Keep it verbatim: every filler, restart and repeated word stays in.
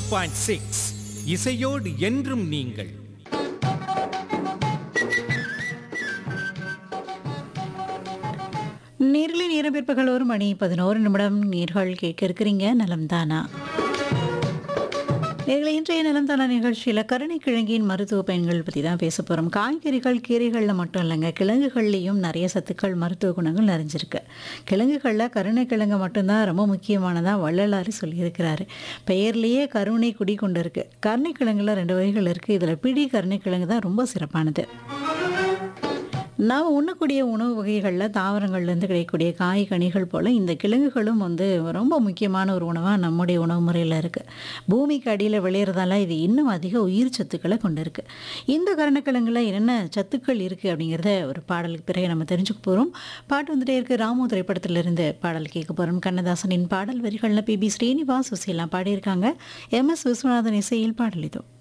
Point six இசையோடு என்றும் நீங்கள். நேர்களை நேரம் பிற்பகல் ஒரு மணி பதினோரு நிமிடம் நேர்கள் கேட்க இருக்கிறீங்க நலம்தானா. நேர்களை இன்றைய நலம்தானா நிகழ்ச்சியில் கருணைக்கிழங்கின் மருத்துவ பயன்கள் பற்றி தான் பேச போகிறோம். காய்கறிகள் கீரைகளில் மட்டும் இல்லைங்க, கிழங்குகள்லேயும் நிறைய சத்துக்கள் மருத்துவ குணங்கள் நிறைஞ்சிருக்கு. கிழங்குகளில் கருணைக்கிழங்கு மட்டும்தான் ரொம்ப முக்கியமானதாக வள்ளலாறு சொல்லியிருக்கிறாரு. பெயர்லேயே கருணை குடி கொண்டு இருக்கு. கருணைக்கிழங்குல ரெண்டு வகைகள் இருக்குது. இதில் பிடி கருணைக்கிழங்கு தான் ரொம்ப சிறப்பானது. நாம் உண்ணக்கூடிய உணவு வகைகளில் தாவரங்கள்லேருந்து கிடைக்கக்கூடிய காய் கனிகள் போல் இந்த கிழங்குகளும் வந்து ரொம்ப முக்கியமான ஒரு உணவாக நம்முடைய உணவு முறையில் இருக்குது. பூமிக்கு அடியில் விளையிறதால இது இன்னும் அதிக உயிர் சத்துக்களை கொண்டு இருக்குது. இந்த கருணக்கிழங்குல என்னென்ன சத்துக்கள் இருக்குது அப்படிங்கிறத ஒரு பாடலுக்கு பிறகு நம்ம தெரிஞ்சுக்க போகிறோம். பாட்டு வந்துட்டே இருக்குது. ராமு திரைப்படத்திலிருந்து பாடல் கேட்க போகிறோம். கண்ணதாசனின் பாடல் வரிகளில் பி பி ஸ்ரீனிவாஸ் சுசீலா பாடியிருக்காங்க. எம் எஸ் விஸ்வநாதன் இசையில் பாடல் இதோ.